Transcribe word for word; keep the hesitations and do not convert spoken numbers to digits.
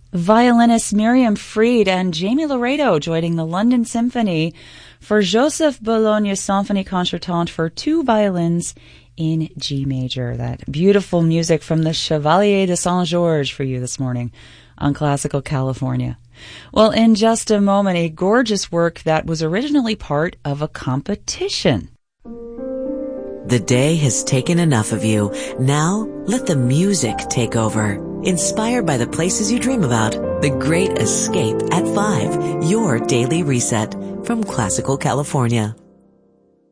violinist Miriam Fried and Jamie Laredo joining the London Symphony for Joseph Bologna Symphony Concertante for two violins in G major. That beautiful music from the Chevalier de Saint-Georges for you this morning on Classical California. Well, in just a moment, a gorgeous work that was originally part of a competition. The day has taken enough of you. Now, let the music take over. Inspired by the places you dream about, The Great Escape at five, your daily reset from Classical California.